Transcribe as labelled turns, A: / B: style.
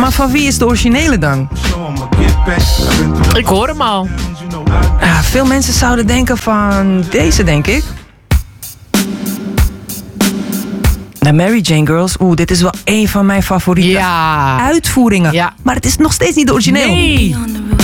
A: Maar van wie is de originele dan?
B: Ik hoor hem al.
A: Veel mensen zouden denken van deze, denk ik. De Mary Jane Girls. Dit is wel een van mijn favoriete uitvoeringen.
B: Ja.
A: Maar het is nog steeds niet de origineel.
B: Nee.